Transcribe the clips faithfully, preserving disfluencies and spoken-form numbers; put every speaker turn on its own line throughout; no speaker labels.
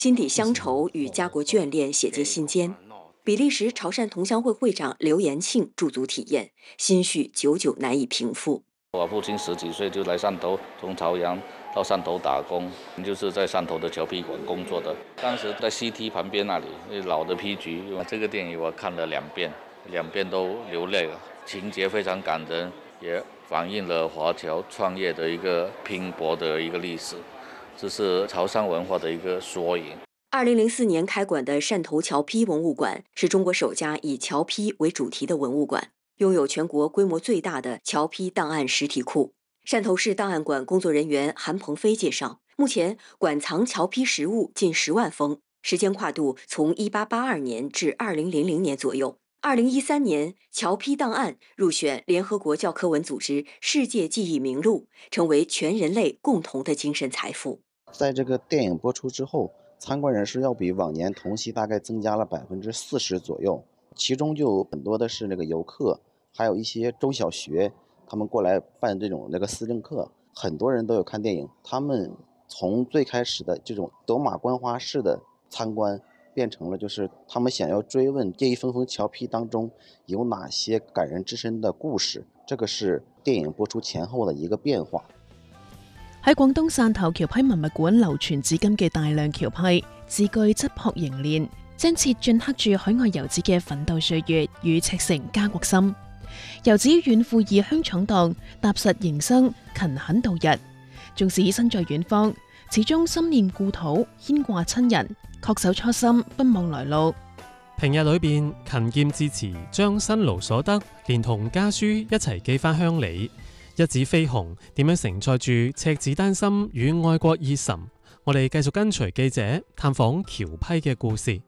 心底乡愁与家国眷恋写进信笺。比利时潮汕同乡会会长刘延庆驻足体验，心绪久久难以平复。
我父亲十几岁就来汕头，从潮阳到汕头打工，就是在汕头的侨批馆工作的。当时在 C T 旁边那里，老的批局。这个电影我看了两遍，两遍都流泪了，情节非常感人，也反映了华侨创业的一个拼搏的一个历史，这是潮汕文化的一个缩影。
二零零四年开馆的汕头侨批文物馆是中国首家以侨批为主题的文物馆，拥有全国规模最大的侨批档案实体库。汕头市档案馆工作人员韩鹏飞介绍，目前馆藏侨批实物近十万封，时间跨度从一八八二年至二零零零年左右。二零一三年，侨批档案入选联合国教科文组织世界记忆名录，成为全人类共同的精神财富。
在这个电影播出之后，参观人数要比往年同期大概增加了百分之四十左右，其中就有很多的是那个游客，还有一些中小学，他们过来办这种那个思政课，很多人都有看电影。他们从最开始的这种走马观花式的参观，变成了就是他们想要追问这一封封侨批当中有哪些感人至深的故事，这个是电影播出前後的一個變化。
喺廣東汕頭僑批文物館流傳至今嘅大量僑批，字句質樸凝練，真切鐫刻住海外遊子嘅奮鬥歲月與赤誠家國心。遊子遠赴異鄉闖蕩，踏實營生，勤懇度日。縱使身在遠方，始終心念故土，牽掛親人，恪守初心，不忘來路。
平日裏邊勤儉致辭，將辛勞所得連同家書一齊寄返鄉里。一紙飛鴻點樣承載住赤子丹心與愛國熱忱？我哋繼續跟隨記者探訪僑批嘅故事。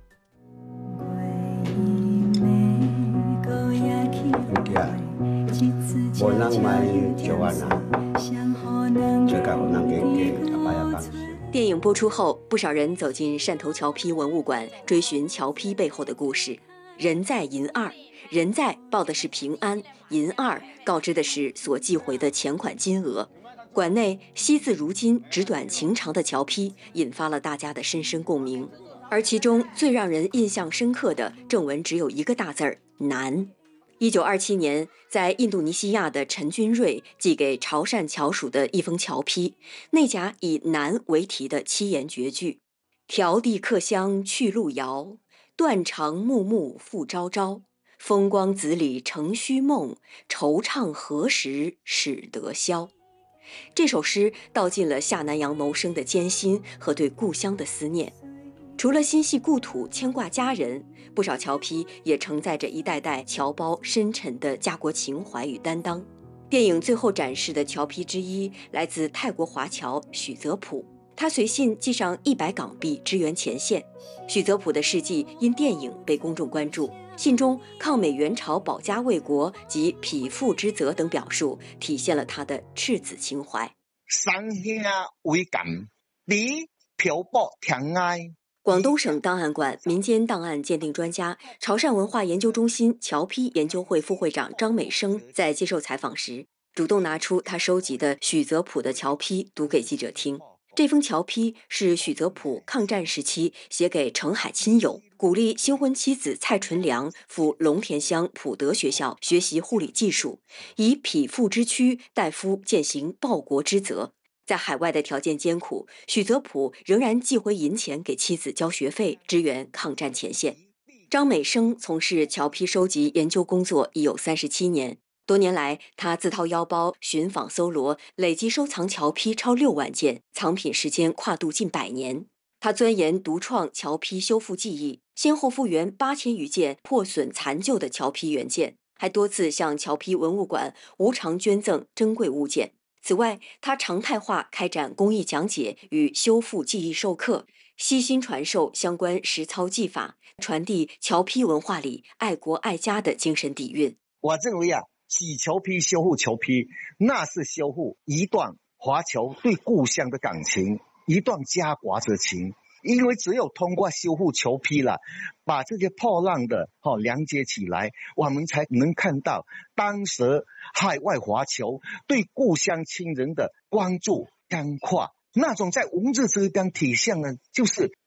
电影播出后，不少人走进汕头侨批文物馆，追寻侨批背后的故事。人在银二，人在报的是平安，银二告知的是所寄回的钱款金额。馆内惜字如金、纸短情长的侨批引发了大家的深深共鸣，而其中最让人印象深刻的正文只有一个大字儿“难”。一九二七年，在印度尼西亚的陈君瑞寄给潮汕侨属的一封侨批，内夹以“难”为题的七言绝句：“迢递客乡去路遥，断肠木木复朝朝。风光子里成虚梦，惆怅何时始得消。”这首诗道尽了下南洋谋生的艰辛和对故乡的思念。除了心系故土、牵挂家人，不少侨批也承载着一代代侨胞深沉的家国情怀与担当。电影最后展示的侨批之一来自泰国华侨许泽普，他随信寄上一百港币支援前线。许泽普的事迹因电影被公众关注，信中抗美援朝、保家卫国及匹夫之责等表述，体现了他的赤子情怀。
三兄为感，你漂泊天涯。
广东省档案馆民间档案鉴定专家、潮汕文化研究中心侨批研究会副会长张美生在接受采访时，主动拿出他收集的许泽普的侨批读给记者听。这封侨批是许泽普抗战时期写给澄海亲友，鼓励新婚妻子蔡纯良赴龙田乡普德学校学习护理技术，以匹夫之躯代夫践行报国之责。在海外的条件艰苦，许泽普仍然寄回银钱给妻子交学费，支援抗战前线。张美生从事侨批收集研究工作已有三十七年，多年来，他自掏腰包寻访搜罗，累计收藏侨批超六万件，藏品时间跨度近百年。他钻研独创侨批修复技艺，先后复原八千余件破损残旧的侨批原件，还多次向侨批文物馆无偿捐赠珍贵物件。此外，他常态化开展公益讲解与修复技艺授课，悉心传授相关实操技法，传递侨批文化里爱国爱家的精神底蕴。
我认为啊，洗侨批、修复侨批，那是修复一段华侨对故乡的感情，一段家国之情。因为只有通过修复侨批了，把这些破烂的哦连接起来，我们才能看到当时海外华侨对故乡亲人的关注、关怀，那种在文字之间体现呢，就是